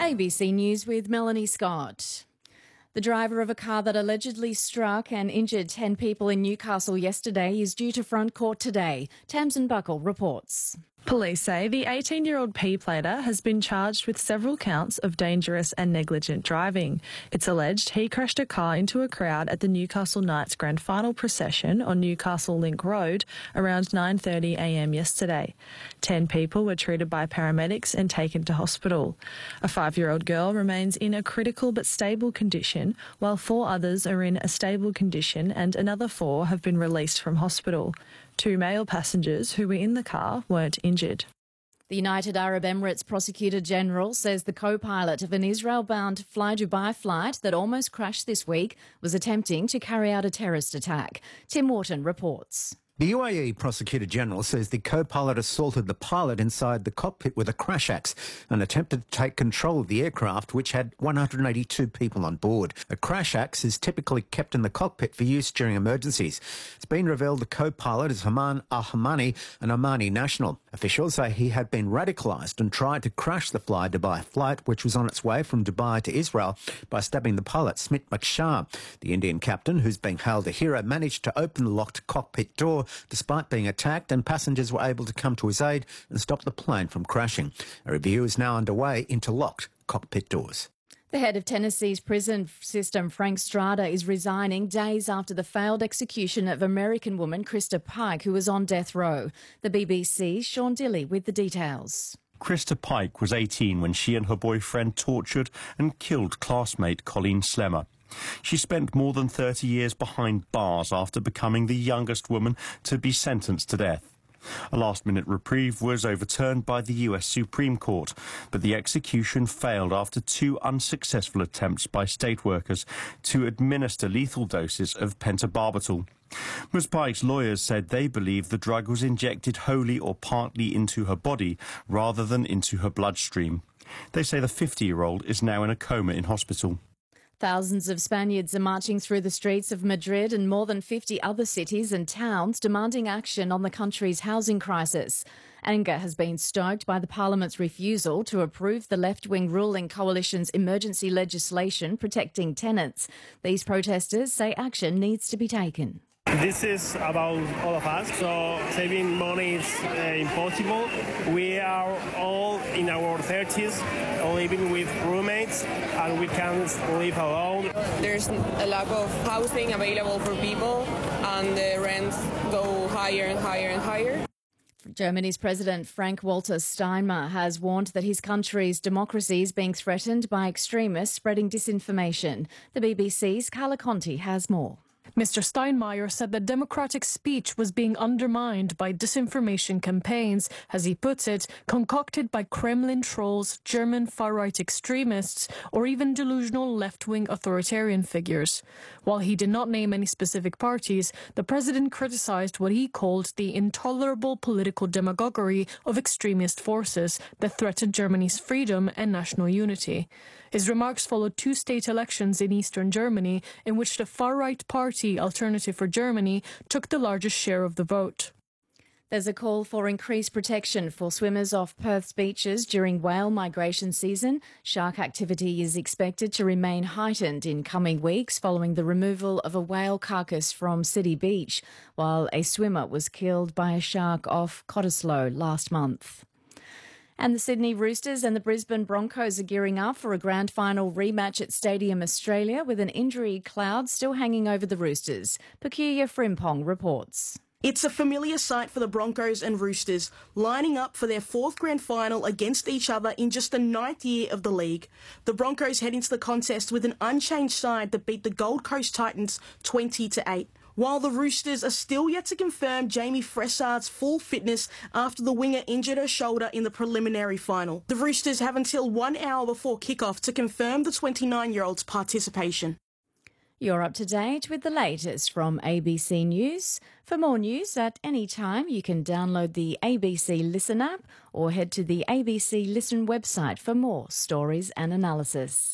ABC News with Melanie Scott. The driver of a car that allegedly struck and injured 10 people in Newcastle yesterday is due to front court today. Tamsin Buckle reports. Police say the 18-year-old P-plater has been charged with several counts of dangerous and negligent driving. It's alleged he crashed a car into a crowd at the Newcastle Knights Grand Final procession on Newcastle Link Road around 9:30am yesterday. 10 people were treated by paramedics and taken to hospital. A 5-year-old girl remains in a critical but stable condition, while 4 others are in a stable condition and another 4 have been released from hospital. 2 male passengers who were in the car weren't injured. The United Arab Emirates Prosecutor General says the co-pilot of an Israel-bound Fly Dubai flight that almost crashed this week was attempting to carry out a terrorist attack. Tim Wharton reports. The UAE Prosecutor General says the co-pilot assaulted the pilot inside the cockpit with a crash axe and attempted to take control of the aircraft, which had 182 people on board. A crash axe is typically kept in the cockpit for use during emergencies. It's been revealed the co-pilot is Haman Al-Hamani, an Omani national. Officials say he had been radicalised and tried to crash the Fly Dubai flight, which was on its way from Dubai to Israel, by stabbing the pilot, Smit Makshar. The Indian captain, who's being hailed a hero, managed to open the locked cockpit door despite being attacked, and passengers were able to come to his aid and stop the plane from crashing. A review is now underway into locked cockpit doors. The head of Tennessee's prison system, Frank Strada, is resigning days after the failed execution of American woman Krista Pike, who was on death row. The BBC's Sean Dilley with the details. Krista Pike was 18 when she and her boyfriend tortured and killed classmate Colleen Slemmer. She spent more than 30 years behind bars after becoming the youngest woman to be sentenced to death. A last-minute reprieve was overturned by the US Supreme Court, but the execution failed after 2 unsuccessful attempts by state workers to administer lethal doses of pentobarbital. Ms. Pike's lawyers said they believe the drug was injected wholly or partly into her body rather than into her bloodstream. They say the 50-year-old is now in a coma in hospital. Thousands of Spaniards are marching through the streets of Madrid and more than 50 other cities and towns demanding action on the country's housing crisis. Anger has been stoked by the Parliament's refusal to approve the left-wing ruling coalition's emergency legislation protecting tenants. These protesters say action needs to be taken. This is about all of us, so saving money is impossible. We are all in our 30s, living with roommates, and we can't live alone. There's a lack of housing available for people, and the rents go higher and higher and higher. Germany's President Frank-Walter Steinmeier has warned that his country's democracy is being threatened by extremists spreading disinformation. The BBC's Carla Conti has more. Mr. Steinmeier said that democratic speech was being undermined by disinformation campaigns, as he puts it, concocted by Kremlin trolls, German far-right extremists, or even delusional left-wing authoritarian figures. While he did not name any specific parties, the president criticized what he called the intolerable political demagoguery of extremist forces that threaten Germany's freedom and national unity. His remarks followed 2 state elections in eastern Germany in which the far-right party Alternative for Germany took the largest share of the vote. There's a call for increased protection for swimmers off Perth's beaches during whale migration season. Shark activity is expected to remain heightened in coming weeks following the removal of a whale carcass from City Beach, while a swimmer was killed by a shark off Cottesloe last month. And the Sydney Roosters and the Brisbane Broncos are gearing up for a grand final rematch at Stadium Australia, with an injury cloud still hanging over the Roosters. Peculiar Frimpong reports. It's a familiar sight for the Broncos and Roosters, lining up for their 4th grand final against each other in just the 9th year of the league. The Broncos head into the contest with an unchanged side that beat the Gold Coast Titans 20-8. While the Roosters are still yet to confirm Jamie Fressard's full fitness after the winger injured her shoulder in the preliminary final. The Roosters have until 1 hour before kickoff to confirm the 29-year-old's participation. You're up to date with the latest from ABC News. For more news at any time, you can download the ABC Listen app or head to the ABC Listen website for more stories and analysis.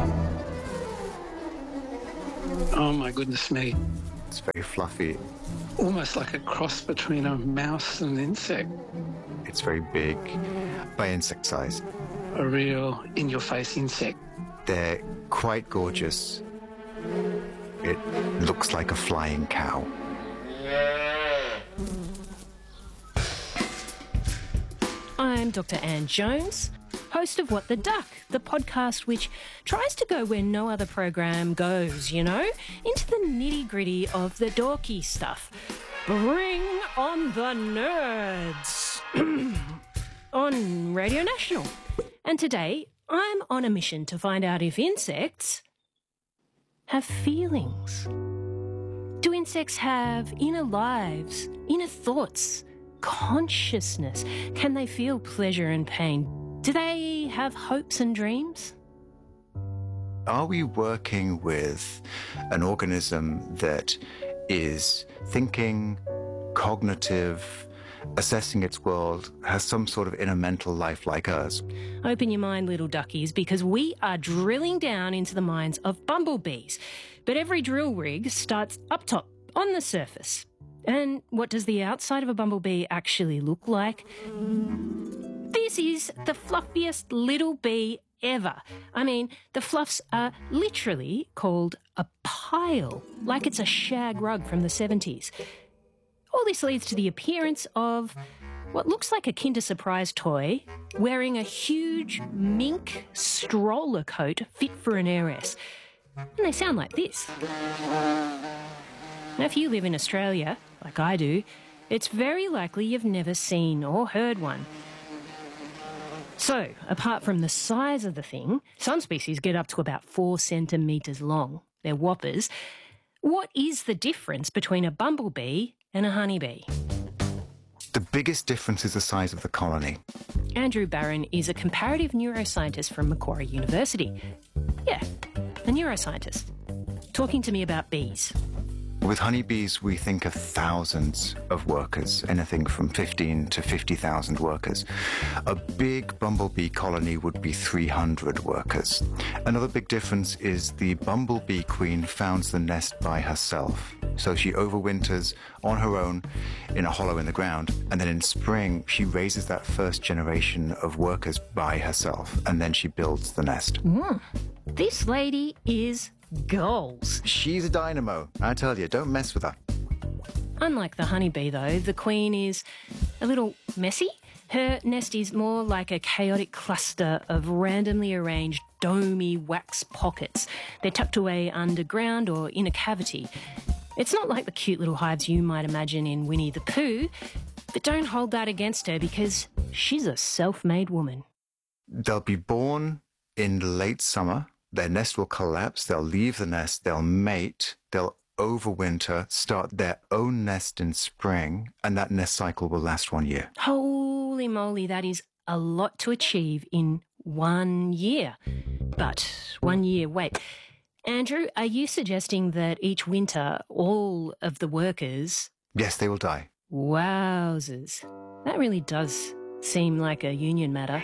Oh my goodness me. It's very fluffy. almost like a cross between a mouse and an insect. It's very big, by insect size. A real in-your-face insect. They're quite gorgeous. It looks like a flying cow. I'm Dr. Anne Jones, host of What the Duck, the podcast which tries to go where no other program goes, you know, into the nitty-gritty of the dorky stuff. Bring on the nerds on Radio National. And today, I'm on a mission to find out if insects have feelings. Do insects have inner lives, inner thoughts, consciousness? Can they feel pleasure and pain? Do they have hopes and dreams? Are we working with an organism that is thinking, cognitive, assessing its world, has some sort of inner mental life like us? Open your mind, little duckies, because we are drilling down into the minds of bumblebees. But every drill rig starts up top, on the surface. And what does the outside of a bumblebee actually look like? This is the fluffiest little bee ever. I mean, the fluffs are literally called a pile, like it's a shag rug from the 70s. All this leads to the appearance of what looks like a Kinder Surprise toy wearing a huge mink stroller coat fit for an heiress. And they sound like this. Now, if you live in Australia, like I do, it's very likely you've never seen or heard one. So, apart from the size of the thing, some species get up to about 4 centimetres long. They're whoppers. What is the difference between a bumblebee and a honeybee? The biggest difference is the size of the colony. Andrew Barron is a comparative neuroscientist from Macquarie University. Yeah, a neuroscientist. Talking to me about bees. With honeybees, we think of thousands of workers, anything from 15 to 50,000 workers. A big bumblebee colony would be 300 workers. Another big difference is the bumblebee queen founds the nest by herself. So she overwinters on her own in a hollow in the ground, and then in spring, she raises that first generation of workers by herself, and then she builds the nest. This lady is goals. She's a dynamo, I tell you, don't mess with her. Unlike the honeybee, though, the queen is a little messy. Her nest is more like a chaotic cluster of randomly arranged domey wax pockets. They're tucked away underground or in a cavity. It's not like the cute little hives you might imagine in Winnie the Pooh, but don't hold that against her because she's a self-made woman. They'll be born in late summer. Their nest will collapse, they'll leave the nest, they'll mate, they'll overwinter, start their own nest in spring, and that nest cycle will last 1 year. Holy moly, that is a lot to achieve in 1 year. But 1 year, wait. Andrew, are you suggesting that each winter all of the workers... Yes, they will die. Wowzers. That really does seem like a union matter.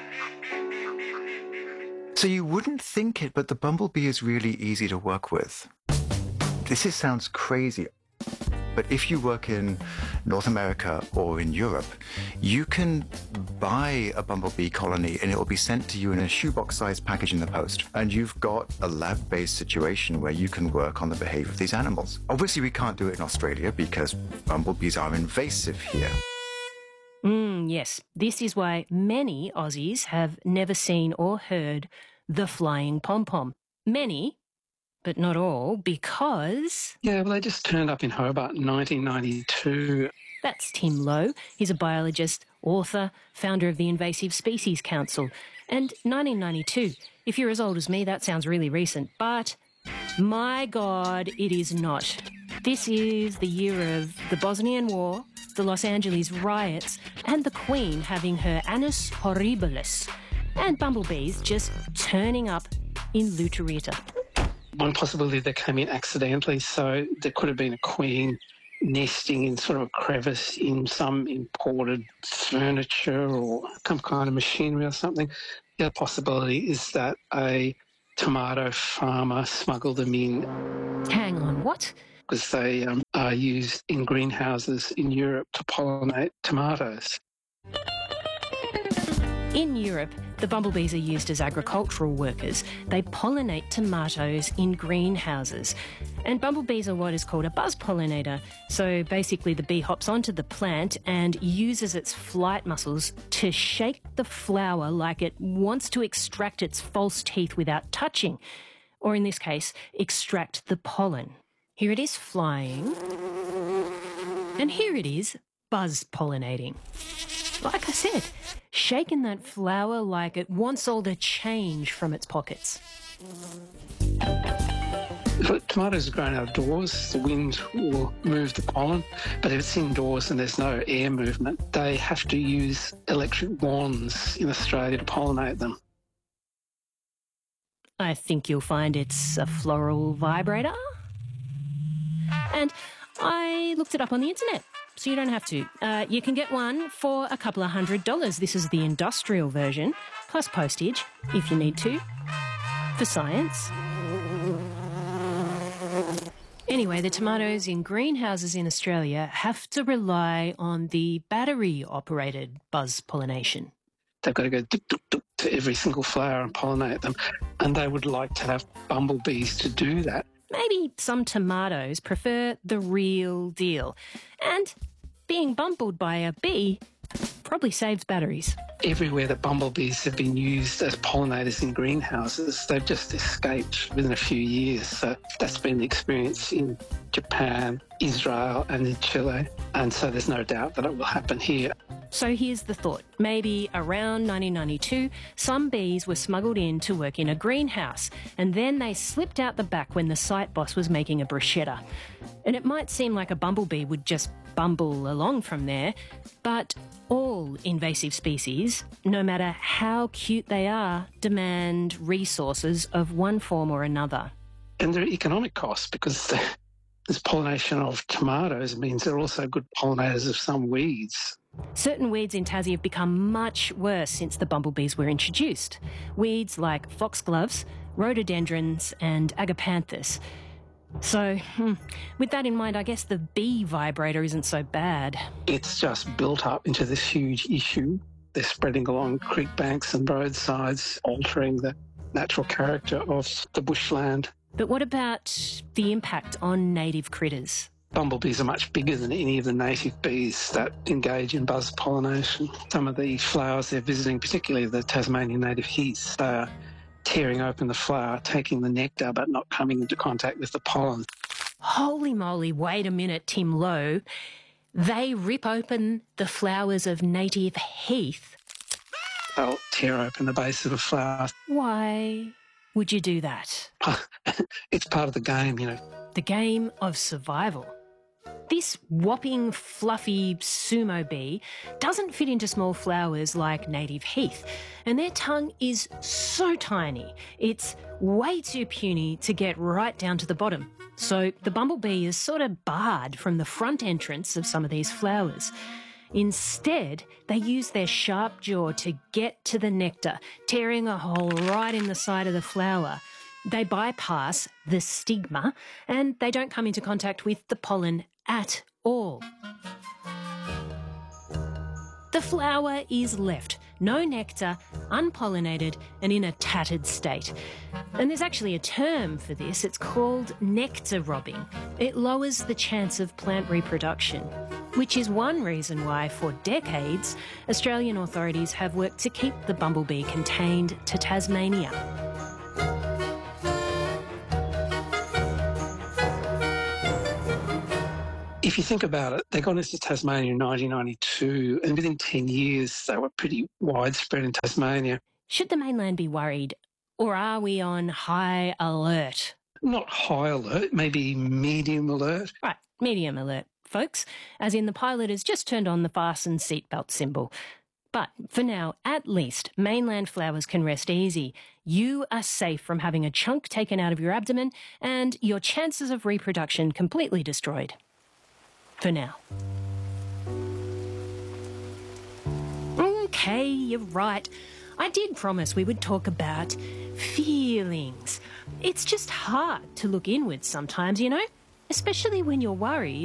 So you wouldn't think it, but the bumblebee is really easy to work with. Sounds crazy, but if you work in North America or in Europe, you can buy a bumblebee colony and it will be sent to you in a shoebox-sized package in the post. And you've got a lab-based situation where you can work on the behavior of these animals. Obviously, we can't do it in Australia because bumblebees are invasive here. Yes, this is why many Aussies have never seen or heard the flying pom-pom. Many, but not all, because... Yeah, well, they just turned up in Hobart in 1992. That's Tim Lowe. He's a biologist, author, founder of the Invasive Species Council. And 1992, if you're as old as me, that sounds really recent. But, my God, it is not. This is the year of the Bosnian War, the Los Angeles riots, and the Queen having her annus horribilis, and bumblebees just turning up in Lutherita. One possibility, they came in accidentally, so there could have been a queen nesting in sort of a crevice in some imported furniture or some kind of machinery or something. The other possibility is that a tomato farmer smuggled them in. Hang on, what? because they are used in greenhouses in Europe to pollinate tomatoes. In Europe, the bumblebees are used as agricultural workers. They pollinate tomatoes in greenhouses. And bumblebees are what is called a buzz pollinator. So basically the bee hops onto the plant and uses its flight muscles to shake the flower like it wants to extract its false teeth without touching. Or in this case, extract the pollen. Here it is flying. And here it is buzz pollinating. Like I said, shaking that flower like it wants all the change from its pockets. If tomatoes are grown outdoors, the wind will move the pollen, but if it's indoors and there's no air movement, they have to use electric wands in Australia to pollinate them. I think you'll find it's a floral vibrator. And I looked it up on the internet, so you don't have to. You can get one for a couple of $100. This is the industrial version, plus postage, if you need to, for science. Anyway, the tomatoes in greenhouses in Australia have to rely on the battery-operated buzz pollination. They've got to go duk-duk-duk to every single flower and pollinate them, and they would like to have bumblebees to do that. Maybe some tomatoes prefer the real deal. And being bumbled by a bee probably saves batteries. Everywhere that bumblebees have been used as pollinators in greenhouses, they've just escaped within a few years. So that's been the experience in Japan, Israel and in Chile. And so there's no doubt that it will happen here. So here's the thought. Maybe around 1992, some bees were smuggled in to work in a greenhouse, and then they slipped out the back when the site boss was making a bruschetta. And it might seem like a bumblebee would just bumble along from there, but all invasive species, no matter how cute they are, demand resources of one form or another. And there are economic costs because this pollination of tomatoes means they're also good pollinators of some weeds. Certain weeds in Tassie have become much worse since the bumblebees were introduced. Weeds like foxgloves, rhododendrons and agapanthus. So, with that in mind, I guess the bee vibrator isn't so bad. It's just built up into this huge issue. They're spreading along creek banks and roadsides, altering the natural character of the bushland. But what about the impact on native critters? Bumblebees are much bigger than any of the native bees that engage in buzz pollination. Some of the flowers they're visiting, particularly the Tasmanian native heaths, they are tearing open the flower, taking the nectar but not coming into contact with the pollen. Holy moly, wait a minute, Tim Lowe. They rip open the flowers of native heath? They'll tear open the base of a flower. Why would you do that? It's part of the game, you know. The game of survival. This whopping, fluffy sumo bee doesn't fit into small flowers like native heath, and their tongue is so tiny, it's way too puny to get right down to the bottom. So the bumblebee is sort of barred from the front entrance of some of these flowers. Instead, they use their sharp jaw to get to the nectar, tearing a hole right in the side of the flower. They bypass the stigma and they don't come into contact with the pollen at all. The flower is left, no nectar, unpollinated and in a tattered state. And there's actually a term for this. It's called nectar robbing. It lowers the chance of plant reproduction, which is one reason why for decades Australian authorities have worked to keep the bumblebee contained to Tasmania. If you think about it, they got into Tasmania in 1992, and within 10 years, they were pretty widespread in Tasmania. Should the mainland be worried, or are we on high alert? Not high alert, maybe medium alert. Right, medium alert, folks, as in the pilot has just turned on the fasten seatbelt symbol. But for now, at least, mainland flowers can rest easy. You are safe from having a chunk taken out of your abdomen and your chances of reproduction completely destroyed. For now. Okay, you're right. I did promise we would talk about feelings. It's just hard to look inwards sometimes, you know? especially when you're worried